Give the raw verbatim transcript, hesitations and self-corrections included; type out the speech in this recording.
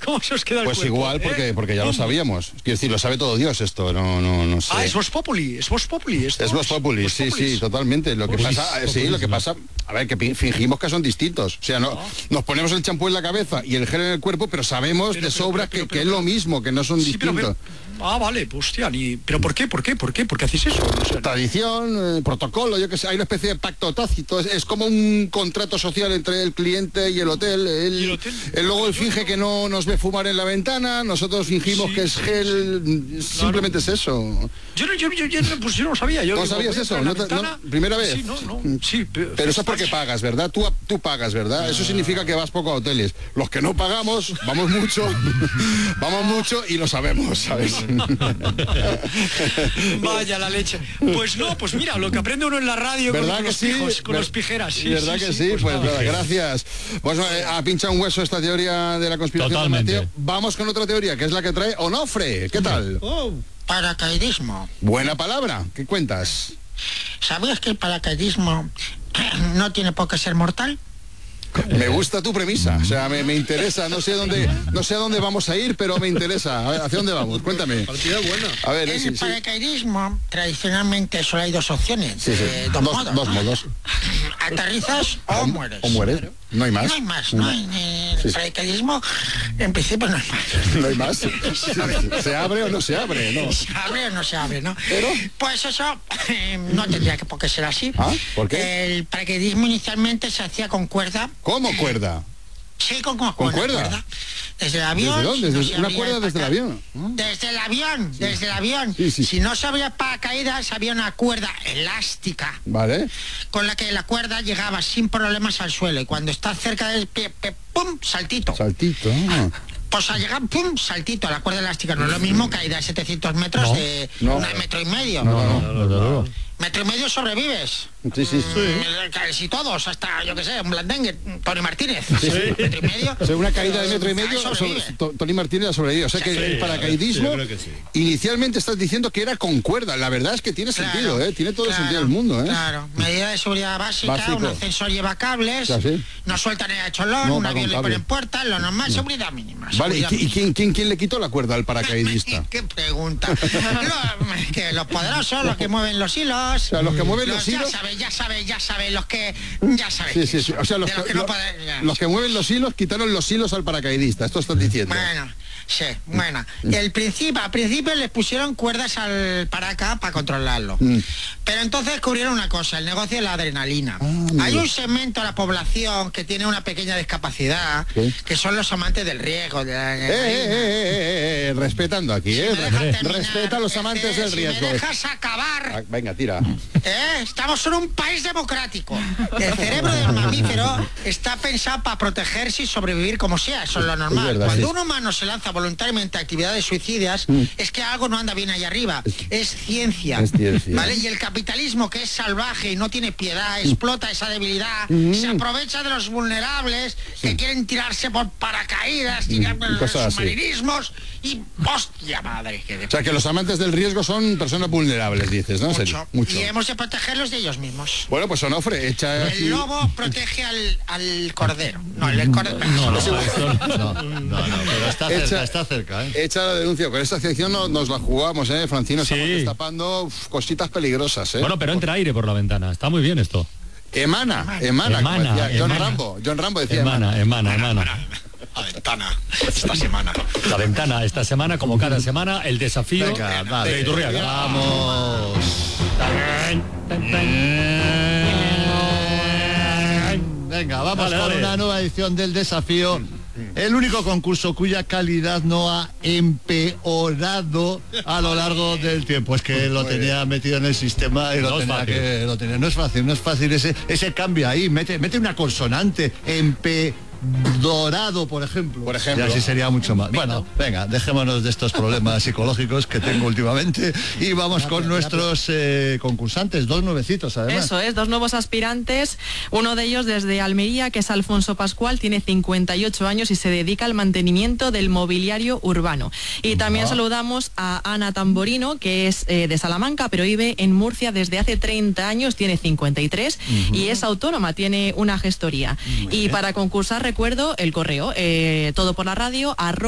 ¿Cómo se os queda el Pues cuerpo? igual, porque, ¿Eh? porque ya lo sabíamos. Quiero decir, lo sabe todo Dios esto, no, no, no sé. Ah, es Vox Populi, es Vox Populi. Esto Es Vox Populi, Vox sí, Populis. sí, totalmente. Lo que Populis, pasa, sí, lo que pasa, a ver, que pi- fingimos que son distintos. O sea, no, nos ponemos el champú en la cabeza y el gel en el cuerpo, pero sabemos Pero, de pero, sobra pero, que, pero, que pero, es lo mismo, que no son Sí, pero, distintos. pero- Ah, vale, pues hostia, ni... ¿Pero por qué? ¿Por qué? ¿Por qué? ¿Por qué hacéis eso? O sea, Tradición, eh, protocolo, yo que sé, hay una especie de pacto tácito, es, es como un contrato social entre el cliente y el hotel. Él, ¿Y el hotel? él luego él finge que no nos ve fumar en la ventana, nosotros fingimos Sí, que es sí, gel, simplemente es eso. Yo no, yo, yo, yo, no, pues yo no lo sabía. Yo ¿No digo, sabías voy a eso? entrar ¿No en te- la no? ventana. ¿Primera vez? Sí, no, no, sí. Pero, Pero eso es porque pagas, ¿verdad? Tú, tú pagas, ¿verdad? Eso significa que vas poco a hoteles. Los que no pagamos, vamos mucho, vamos mucho y lo sabemos, ¿sabes? Vaya la leche. Pues no, pues mira, lo que aprende uno en la radio con, ¿Verdad con que los sí? pijos, con Ver- los pijeras. Sí, ¿Verdad sí, que sí, sí? pues Pues nada. nada, gracias. Pues eh, ha pinchado un hueso esta teoría de la conspiración de Totalmente. Mateo. Vamos con otra teoría, que es la que trae Onofre. ¿Qué tal? Paracaidismo. Buena palabra. ¿Qué cuentas? ¿Sabías que el paracaidismo no tiene por qué ser mortal? Me gusta tu premisa, o sea, me, me interesa, no sé dónde, no sé a dónde vamos a ir, pero me interesa. A ver, ¿hacia dónde vamos? Cuéntame. Partida buena. A ver, En sí, el sí. paracaidismo tradicionalmente solo hay dos opciones, Sí, sí. eh, dos, Dos, modos. dos modos. Aterrizas o mueres. O mueres. No hay más. No hay más, no hay. En el Sí. paracaidismo, en principio no hay más. No hay más. ¿Se abre o no se abre? No. ¿Se abre o no se abre, no? Pero- Pues eso eh, no tendría que por qué ser así. ¿Ah? ¿Por qué? El paracaidismo inicialmente se hacía con cuerda. ¿Cómo cuerda? Sí, con, con, ¿Con una cuerda? Desde el avión. ¿Desde dónde? si no Desde- se una abría cuerda el desde el paraca- avión. ¿Ah? Desde el avión, desde el avión. Sí, sí. Si no se abría paracaídas, había una cuerda elástica Vale. con la que la cuerda llegaba sin problemas al suelo. Y cuando está cerca del pie, pie, ¡pum! Saltito. Saltito. ah. Pues al llegar, ¡pum! Saltito a la cuerda elástica. No es lo mismo caída de setecientos metros No, de no. un metro y medio. No, no. Metro y medio sobrevives. Sí, sí, sí. Mm, Casi todos, hasta, yo qué sé, un blandengue, Tony Martínez. Metro y medio. O sea, una caída de metro y medio, Ahí sobrevive. sobre- To- Tony Martínez ha sobrevivido. O sea que Sí, el paracaidismo, sí, yo creo que sí. inicialmente estás diciendo que era con cuerda. La verdad es que tiene Claro, sentido, ¿eh? Tiene todo el claro, sentido del mundo, ¿eh? Claro, medida de seguridad básica, Básico. un ascensor lleva cables, Ya, sí. no sueltan el cholón, No, un va avión con le cable. ponen puertas, lo normal, seguridad mínima. Vale, ¿y, seguridad qui- y mínima. quién, quién, quién le quitó la cuerda al paracaidista? ¿Qué pregunta? Lo- que los poderosos, los que mueven los hilos. O sea, los que mueven los hilos- Ya sabes, ya sabes, ya sabes, los que. Ya sabes. Sí, sí, sí. O sea, los, De los que, que no lo- pueden- ya. los que mueven los hilos quitaron los hilos al paracaidista. Esto estás diciendo. Bueno, sí, bueno. El principio, al principio les pusieron cuerdas al paraca para controlarlo. Mm. Pero entonces descubrieron una cosa, el negocio de la adrenalina. amigo. Hay un segmento de la población que tiene una pequeña discapacidad, ¿Qué? que son los amantes del riesgo, de la Eh, eh, eh, eh, eh, respetando aquí, ¿eh? Si me dejas terminar, Respeta a los es que amantes del si riesgo. me dejas acabar, Ah, venga, tira. ¿eh? Estamos en un país democrático. El cerebro del mamífero está pensado para protegerse y sobrevivir como sea, eso es lo normal. Es verdad, Cuando sí. un humano se lanza voluntariamente a actividades suicidas, es que algo no anda bien ahí arriba. Es ciencia. Es ciencia. ¿Vale? Y el capitalismo, que es salvaje y no tiene piedad, explota esa debilidad, se aprovecha de los vulnerables que quieren tirarse por paracaídas, tirar por los cosas así. submarinismos y hostia madre que de O sea, que los amantes del riesgo son personas vulnerables, dices, ¿no? En serio, mucho. mucho. Y hemos de protegerlos de ellos mismos. Bueno, pues Onofre, echa aquí... El lobo protege al, al cordero. No, el cordero. No, no, esto- no, no, no, pero está cerca, Echa- está cerca, ¿eh? Echa la denuncia. Con esta sección no- nos la jugamos, ¿eh? Francino, Sí. estamos destapando uf, cositas peligrosas, ¿eh? Bueno, pero entra aire por la ventana. Está muy bien esto. Emana, emana, como Emana, decía John emana. Rambo. John Rambo decía emana. Emana, emana, emana. La ventana, esta semana. La ventana esta semana, como cada semana, el desafío Venga, dale. de Iturriaga. Vamos. Venga, vamos Dale, con dale. una nueva edición del desafío. El único concurso cuya calidad no ha empeorado a lo largo del tiempo. Es que lo tenía metido en el sistema y lo No es tenía fácil. que lo tenía. No es fácil, no es fácil ese, ese cambio ahí. Mete, mete una consonante, empedorado, por ejemplo. Por ejemplo. Y así sería mucho más. Bueno, venga, dejémonos de estos problemas psicológicos que tengo últimamente y vamos con nuestros eh, concursantes, dos nuevecitos además. Eso es, dos nuevos aspirantes, uno de ellos desde Almería, que es Alfonso Pascual, tiene cincuenta y ocho años y se dedica al mantenimiento del mobiliario urbano. Y también Ah. saludamos a Ana Tamborino, que es eh, de Salamanca, pero vive en Murcia desde hace treinta años, tiene cincuenta y tres y es autónoma, tiene una gestoría. Y para concursar, recuerdo el correo, eh, todo por la radio, arroba